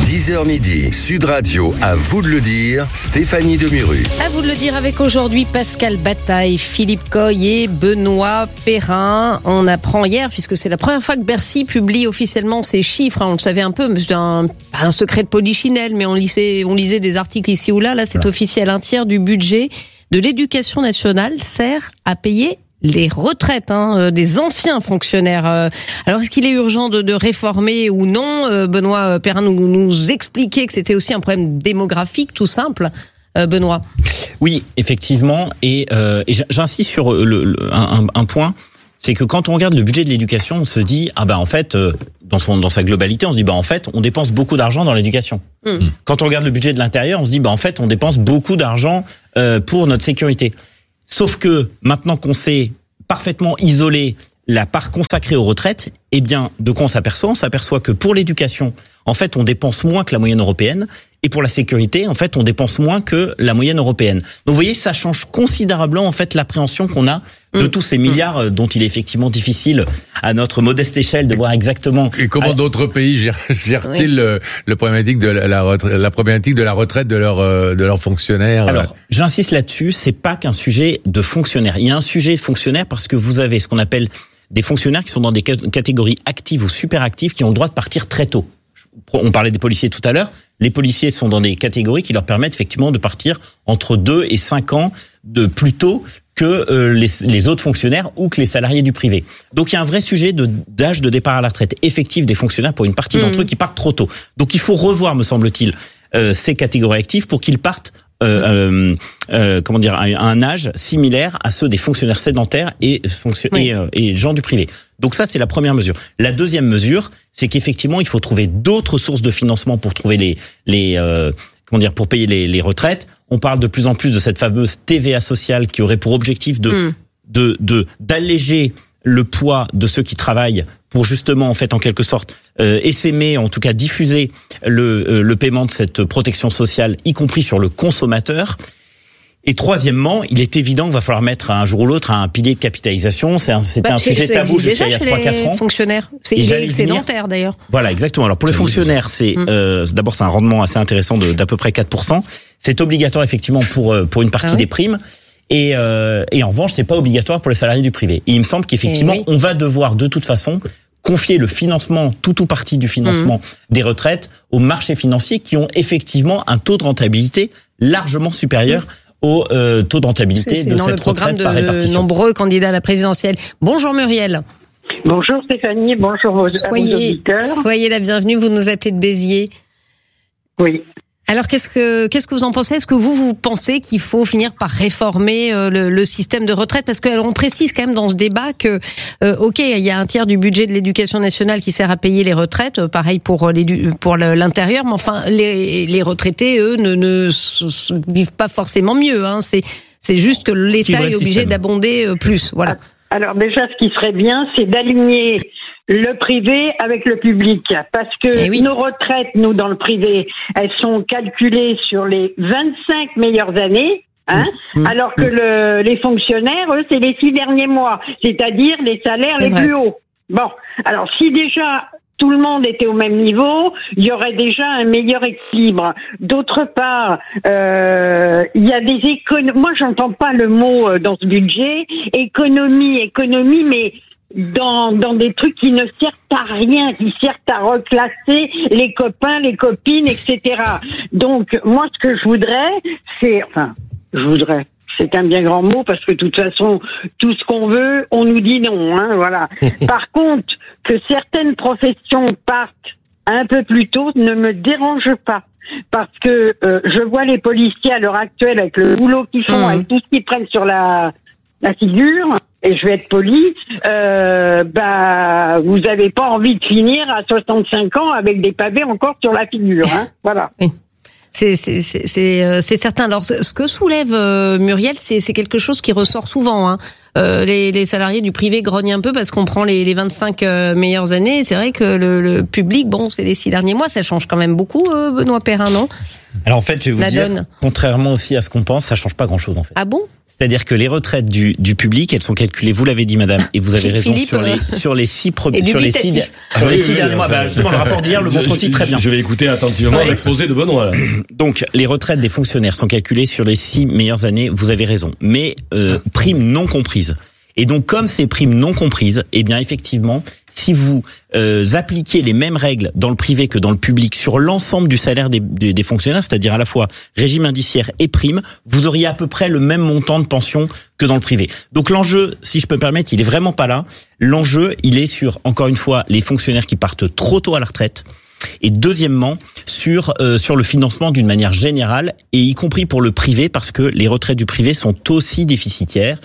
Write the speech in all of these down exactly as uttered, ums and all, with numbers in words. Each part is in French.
dix heures midi, Sud Radio, à vous de le dire, Stéphanie Demuru. À vous de le dire avec aujourd'hui Pascal Bataille, Philippe Coy et Benoît Perrin. On apprend hier, puisque c'est la première fois que Bercy publie officiellement ses chiffres. On le savait un peu, mais c'est un, un secret de polichinelle, mais on lisait, on lisait des articles ici ou là. Là, c'est voilà. Officiel. Un tiers du budget de l'éducation nationale sert à payer les retraites hein, des anciens fonctionnaires. Alors, est-ce qu'il est urgent de, de réformer ou non ? Benoît Perrin nous, nous expliquait que c'était aussi un problème démographique, tout simple. Euh, Benoît. Oui, effectivement. Et, euh, et j'insiste sur le, le, un, un point, c'est que quand on regarde le budget de l'éducation, on se dit ah bah en fait, euh, dans son dans sa globalité, on se dit bah en fait, on dépense beaucoup d'argent dans l'éducation. Mmh. Quand on regarde le budget de l'intérieur, on se dit bah en fait, on dépense beaucoup d'argent euh, pour notre sécurité. Sauf que maintenant qu'on sait parfaitement isoler la part consacrée aux retraites, eh bien, de quoi on s'aperçoit ? On s'aperçoit que pour l'éducation, en fait, on dépense moins que la moyenne européenne, et pour la sécurité, en fait, on dépense moins que la moyenne européenne. Donc, vous voyez, ça change considérablement, en fait, l'appréhension qu'on a de tous ces milliards dont il est effectivement difficile, à notre modeste échelle, de voir exactement. Et comment d'autres pays gèrent, gèrent-ils oui. le, le problématique de la, la, la problématique de la retraite de leurs de leurs fonctionnaires ? Alors, j'insiste là-dessus, c'est pas qu'un sujet de fonctionnaires. Il y a un sujet fonctionnaire parce que vous avez ce qu'on appelle des fonctionnaires qui sont dans des catégories actives ou super actives qui ont le droit de partir très tôt. On parlait des policiers tout à l'heure. Les policiers sont dans des catégories qui leur permettent effectivement de partir entre deux et cinq ans de plus tôt que euh, les, les autres fonctionnaires ou que les salariés du privé. Donc il y a un vrai sujet de, d'âge de départ à la retraite effectif des fonctionnaires pour une partie mmh. d'entre eux qui partent trop tôt. Donc il faut revoir, me semble-t-il, euh, ces catégories actives pour qu'ils partent Euh, euh, euh, comment dire, à un âge similaire à ceux des fonctionnaires sédentaires et, fonction- oui. et, euh, et gens du privé. Donc ça, c'est la première mesure. La deuxième mesure, c'est qu'effectivement, il faut trouver d'autres sources de financement pour trouver les, les euh, comment dire, pour payer les, les retraites. On parle de plus en plus de cette fameuse T V A sociale qui aurait pour objectif de, mmh. de, de, d'alléger le poids de ceux qui travaillent pour justement, en fait, en quelque sorte, euh, essaimer, en tout cas diffuser le, euh, le paiement de cette protection sociale, y compris sur le consommateur. Et troisièmement, il est évident qu'il va falloir mettre un jour ou l'autre un pilier de capitalisation. C'est un, c'était bah, un sujet tabou jusqu'à il y a trois quatre ans. Fonctionnaires, c'est excédentaire d'ailleurs. Voilà, exactement. Alors pour les fonctionnaires, c'est mmh. euh, d'abord c'est un rendement assez intéressant de, d'à peu près quatre pour cent. C'est obligatoire effectivement pour pour une partie ah oui. des primes. Et, euh, et en revanche, c'est pas obligatoire pour les salariés du privé. Et il me semble qu'effectivement, oui. on va devoir de toute façon confier le financement, tout ou partie du financement mmh. des retraites aux marchés financiers qui ont effectivement un taux de rentabilité largement supérieur mmh. au euh, taux de rentabilité c'est, c'est de dans cette le programme retraite par répartition. De nombreux candidats à la présidentielle. Bonjour Muriel. Bonjour Stéphanie, bonjour aux, soyez, à vos auditeurs. Soyez la bienvenue, vous nous appelez de Béziers. Oui. Alors, qu'est-ce que qu'est-ce que vous en pensez ? Est-ce que vous, vous pensez qu'il faut finir par réformer euh, le, le système de retraite ? Parce qu'on précise quand même dans ce débat que, euh, ok, il y a un tiers du budget de l'éducation nationale qui sert à payer les retraites, euh, pareil pour, l'édu- pour l'intérieur, mais enfin, les, les retraités, eux, ne, ne s- vivent pas forcément mieux. Hein. C'est, c'est juste que l'État est obligé d'abonder euh, plus. Voilà. Alors déjà, ce qui serait bien, c'est d'aligner le privé avec le public, parce que eh oui. nos retraites, nous, dans le privé, elles sont calculées sur les vingt-cinq meilleures années, hein, mmh. alors que le, les fonctionnaires, eux, c'est les six derniers mois, c'est-à-dire les salaires c'est les vrai. plus hauts. Bon, alors si déjà tout le monde était au même niveau, il y aurait déjà un meilleur équilibre. D'autre part, euh, il y a des économies. Moi, j'entends pas le mot dans ce budget économie, économie, mais dans dans des trucs qui ne servent à rien, qui servent à reclasser les copains, les copines, et cetera. Donc, moi, ce que je voudrais, c'est, enfin, je voudrais. C'est un bien grand mot parce que de toute façon, tout ce qu'on veut, on nous dit non, hein, voilà. Par contre, que certaines professions partent un peu plus tôt ne me dérange pas. Parce que euh, je vois les policiers à l'heure actuelle avec le boulot qu'ils font, mmh. avec tout ce qu'ils prennent sur la, la figure, et je vais être poli, euh, bah, vous avez pas envie de finir à soixante-cinq ans avec des pavés encore sur la figure, hein, voilà. Oui. C'est, c'est, c'est, c'est, c'est certain. Alors, ce que soulève euh, Muriel, c'est, c'est quelque chose qui ressort souvent. Hein. Euh, les, les salariés du privé grognent un peu parce qu'on prend les, les vingt-cinq euh, meilleures années. C'est vrai que le, le public, bon, c'est les six derniers mois, ça change quand même beaucoup, euh, Benoît Perrin, non ? Alors en fait, je vais vous La dire, donne. contrairement aussi à ce qu'on pense, ça change pas grand-chose en fait. Ah bon ? C'est-à-dire que les retraites du, du public, elles sont calculées, vous l'avez dit madame, et vous avez raison, Philippe, sur les, euh... sur les six premiers, sur les six, ah, sur oui, les six oui, derniers oui, mois. enfin, Bah, justement, le rapport d'hier le montre aussi très bien. Je vais écouter attentivement ouais. l'exposé de Benoît, là. Donc, les retraites des fonctionnaires sont calculées sur les six meilleures années, vous avez raison. Mais, euh, primes non comprises. Et donc, comme ces primes non comprises, eh bien, effectivement, si vous euh, appliquez les mêmes règles dans le privé que dans le public sur l'ensemble du salaire des, des, des fonctionnaires, c'est-à-dire à la fois régime indiciaire et prime, vous auriez à peu près le même montant de pension que dans le privé. Donc l'enjeu, si je peux me permettre, il est vraiment pas là. L'enjeu, il est sur, encore une fois, les fonctionnaires qui partent trop tôt à la retraite. Et deuxièmement, sur euh, sur le financement d'une manière générale, et y compris pour le privé, parce que les retraites du privé sont aussi déficitaires.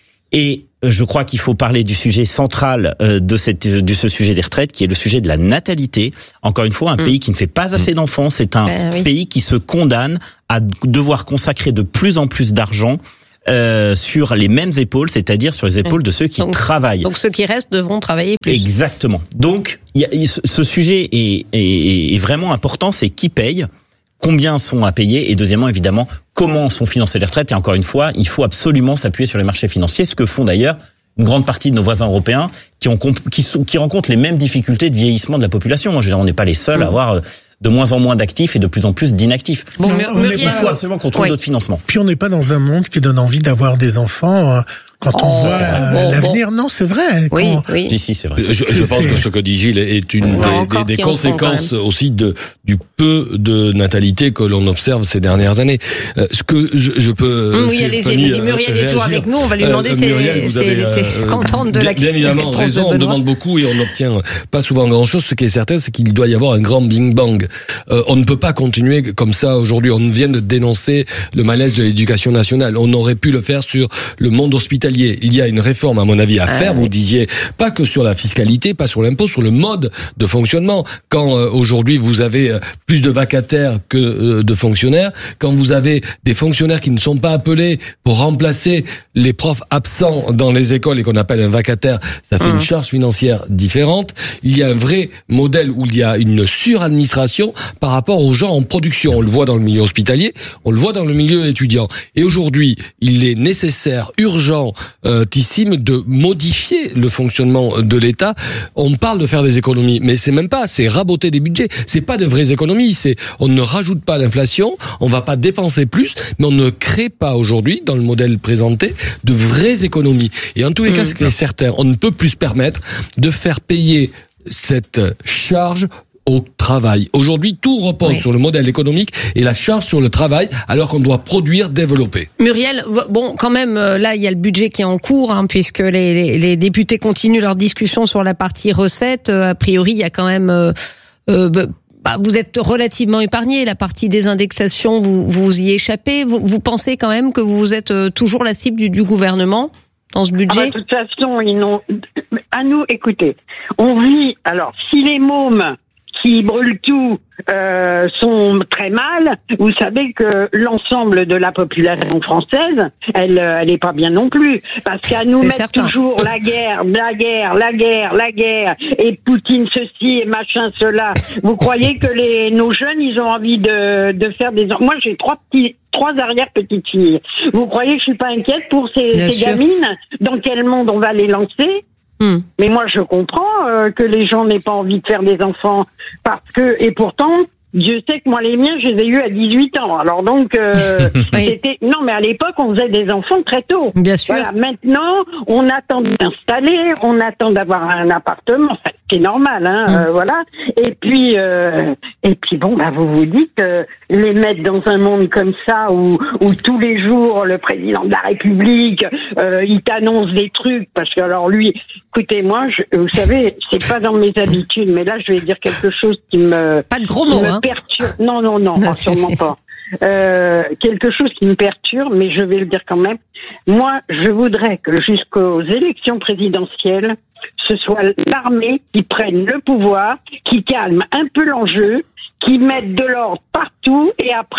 Et je crois qu'il faut parler du sujet central de cette de ce sujet des retraites, qui est le sujet de la natalité. Encore une fois, un mmh. pays qui ne fait pas assez d'enfants, c'est un ben, oui. pays qui se condamne à devoir consacrer de plus en plus d'argent euh, sur les mêmes épaules, c'est-à-dire sur les épaules de ceux qui donc, travaillent. Donc ceux qui restent devront travailler plus. Exactement. Donc il y a, ce sujet est, est, est vraiment important, c'est qui paye, combien sont à payer, et deuxièmement, évidemment, comment sont financées les retraites. Et encore une fois, il faut absolument s'appuyer sur les marchés financiers, ce que font d'ailleurs une grande partie de nos voisins européens qui, ont, qui, qui rencontrent les mêmes difficultés de vieillissement de la population. Je veux dire, on n'est pas les seuls mmh. à avoir de moins en moins d'actifs et de plus en plus d'inactifs. Bon, on il faut absolument qu'on trouve oui. d'autres financements. Puis on n'est pas dans un monde qui donne envie d'avoir des enfants. Quand on oh, voit bon, l'avenir, bon. non, c'est vrai. Oui, quand... oui. Si, si, c'est vrai. Je, je pense que ce que dit Gilles est une non, des, des, des conséquences aussi de du peu de natalité que l'on observe ces dernières années. Euh, ce que je, je peux. Mmh, oui, allez-y, allez-y. Muriel est toujours avec nous. On va lui demander si elle était contente de la question. Bien évidemment, raison. On demande beaucoup et on n'obtient pas souvent grand-chose. Ce qui est certain, c'est qu'il doit y avoir un grand bing bang. Euh, on ne peut pas continuer comme ça aujourd'hui. On vient de dénoncer le malaise de l'éducation nationale. On aurait pu le faire sur le monde hospitalier. Il y a une réforme, à mon avis, à ah, faire. Oui. Vous disiez, pas que sur la fiscalité, pas sur l'impôt, sur le mode de fonctionnement. Quand euh, aujourd'hui vous avez euh, plus de vacataires que euh, de fonctionnaires, quand vous avez des fonctionnaires qui ne sont pas appelés pour remplacer les profs absents dans les écoles et qu'on appelle un vacataire, ça fait mmh. une charge financière différente. Il y a un vrai modèle où il y a une suradministration par rapport aux gens en production. On le voit dans le milieu hospitalier, on le voit dans le milieu étudiant. Et aujourd'hui, il est nécessaire, urgent, euh, de modifier le fonctionnement de l'État. On parle de faire des économies, mais c'est même pas, c'est raboter des budgets. C'est pas de vraies économies, c'est, on ne rajoute pas l'inflation, on va pas dépenser plus, mais on ne crée pas aujourd'hui, dans le modèle présenté, de vraies économies. Et en tous les cas, ce qui est certain, on ne peut plus se permettre de faire payer cette charge au travail. Aujourd'hui, tout repose oui. sur le modèle économique et la charge sur le travail, alors qu'on doit produire, développer. Muriel, bon, quand même, là, il y a le budget qui est en cours, hein, puisque les, les, les députés continuent leur discussion sur la partie recettes. A priori, il y a quand même... Euh, euh, bah, vous êtes relativement épargné. La partie des indexations, vous, vous y échappez. Vous, vous pensez quand même que vous êtes toujours la cible du, du gouvernement dans ce budget? Ah bah, de toute façon, ils n'ont... À nous, écoutez, on vit... Alors, si les mômes qui brûlent tout euh, sont très mal, vous savez que l'ensemble de la population française, elle elle est pas bien non plus, parce qu'à nous mettre certain. toujours la guerre, la guerre, la guerre, la guerre, et Poutine ceci et machin cela. Vous croyez que les nos jeunes, ils ont envie de de faire des... Moi, j'ai trois petits trois arrière-petites filles. Vous croyez que je suis pas inquiète pour ces, ces gamines? Dans quel monde on va les lancer? Mmh. Mais moi, je comprends euh, que les gens n'aient pas envie de faire des enfants parce que, et pourtant, Dieu sait que moi, les miens, je les ai eus à dix-huit ans. Alors donc, euh, oui. c'était non, mais à l'époque, on faisait des enfants très tôt. Bien sûr. Voilà, maintenant, on attend d'installer, on attend d'avoir un appartement, enfin, c'est normal, hein. Mmh. Euh, voilà. Et puis, euh, et puis bon, bah, vous vous dites que les mettre dans un monde comme ça où, où tous les jours le président de la République, euh, il t'annonce des trucs parce que alors lui, écoutez, moi, je, vous savez, c'est pas dans mes habitudes, mais là, je vais dire quelque chose qui me pas de gros mots, hein. perturbe. Non, non, non, non sûrement pas. Euh, quelque chose qui me perturbe, mais je vais le dire quand même. Moi, je voudrais que jusqu'aux élections présidentielles, ce soit l'armée qui prenne le pouvoir, qui calme un peu l'enjeu, qui mette de l'ordre partout, et après,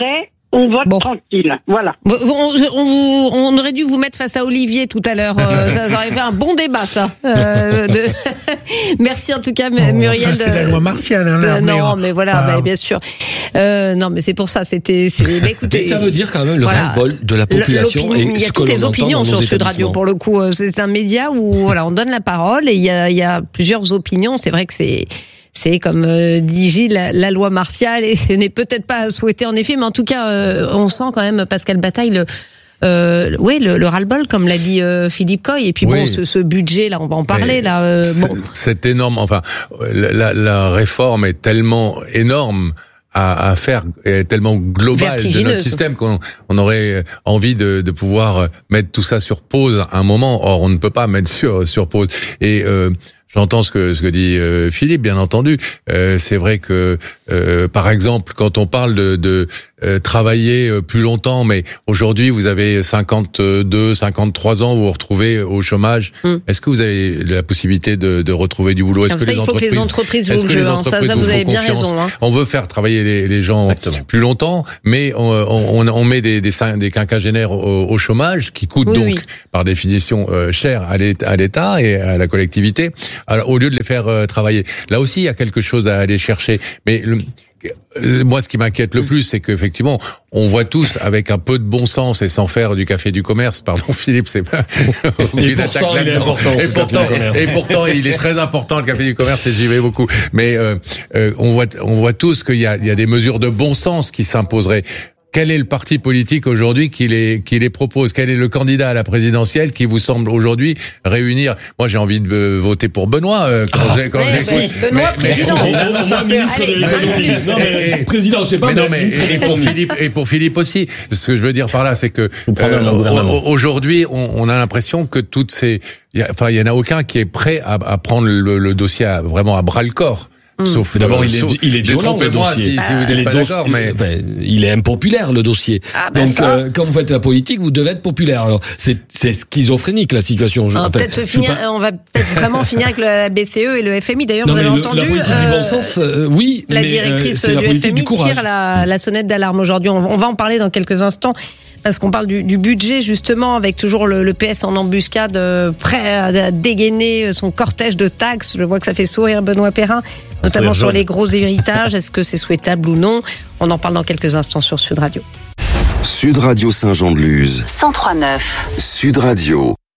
on vote bon. tranquille. Voilà. On, on, on aurait dû vous mettre face à Olivier tout à l'heure. Euh, ça, ça aurait fait un bon débat, ça. Euh, de... Merci en tout cas, Muriel. Enfin, c'est de... la loi martiale. Hein, de... Non, mais, mais voilà, ah. bah, bien sûr. Euh, non, mais c'est pour ça. C'était. C'est... Bah, écoutez, mais ça veut dire quand même le voilà, ras-le-bol de la population. Et il y a toutes les opinions sur Sud Radio pour le coup. C'est un média où voilà, on donne la parole et il y a, il y a plusieurs opinions. C'est vrai que c'est. C'est, comme euh, dit Gilles, la, la loi martiale, et ce n'est peut-être pas à souhaiter en effet, mais en tout cas, euh, on sent quand même, Pascal Bataille, le, euh, oui, le, le ras-le-bol, comme l'a dit euh, Philippe Coy, et puis oui. bon, ce, ce budget, là, on va en parler, mais là. Euh, c'est, bon. c'est énorme, enfin, la, la réforme est tellement énorme à, à faire, est tellement globale de notre système qu'on on aurait envie de, de pouvoir mettre tout ça sur pause à un moment, or on ne peut pas mettre sur, sur pause. Et euh, j'entends ce que ce que dit euh, Philippe, bien entendu. Euh, c'est vrai que, euh, par exemple, quand on parle de, de euh, travailler plus longtemps, mais aujourd'hui vous avez cinquante-deux, cinquante-trois ans, vous vous retrouvez au chômage. Mm. Est-ce que vous avez la possibilité de, de retrouver du boulot? Est-ce Comme que ça, les il faut entreprises, que les entreprises jouent le jeu. Hein. Ça, ça vous avez bien raison. Hein. On veut faire travailler les, les gens Exactement. plus longtemps, mais on, on, on met des, des, des quinquagénaires au, au chômage, qui coûtent oui, donc, oui. par définition, euh, cher à l'État, à l'État et à la collectivité. Alors, au lieu de les faire euh, travailler. Là aussi, il y a quelque chose à aller chercher. Mais le, euh, moi, ce qui m'inquiète le plus, c'est qu'effectivement, on voit tous avec un peu de bon sens et sans faire du café du commerce. Pardon, Philippe, c'est pas. et, pourtant, il est important, et, pourtant, et pourtant, il est très important le café du commerce et j'y vais beaucoup. Mais euh, euh, on voit, on voit tous qu'il y a, il y a des mesures de bon sens qui s'imposeraient. Quel est le parti politique aujourd'hui qui les qui les propose? Quel est le candidat à la présidentielle qui vous semble aujourd'hui réunir? Moi, j'ai envie de voter pour Benoît. Euh, quand ah, j'ai, quand mais, j'ai, mais, Benoît, mais, président. Mais, mais, ministre de l'économie. Non, mais, et, président, je sais pas. Mais, mais non, mais et pour Philippe et pour Philippe aussi. Ce que je veux dire par là, c'est que euh, aujourd'hui, on, on a l'impression que toutes ces, y a, enfin, il y en a aucun qui est prêt à, à prendre le, le dossier à, vraiment à bras le corps. Sauf euh, d'abord, il est, il est violent le dossier. Si, si vous n'êtes pas d'accord, mais ben, il est impopulaire le dossier. Ah ben Donc, euh, quand vous faites la politique, vous devez être populaire. Alors, c'est, c'est schizophrénique la situation. Je, on, va enfin, peut-être se finir, pas... on va peut-être vraiment finir avec la B C E et le F M I. D'ailleurs, non, vous avez le, entendu. La politique euh, du bon sens, euh, oui. La mais, directrice euh, du la F M I du tire la, la sonnette d'alarme aujourd'hui. On, on va en parler dans quelques instants. Parce qu'on parle du, du budget, justement, avec toujours le, le P S en embuscade, euh, prêt à dégainer son cortège de taxes. Je vois que ça fait sourire Benoît Perrin, notamment sur les gros héritages. Est-ce que c'est souhaitable ou non? On en parle dans quelques instants sur Sud Radio. Sud Radio Saint-Jean-de-Luz. cent trois neuf. Sud Radio.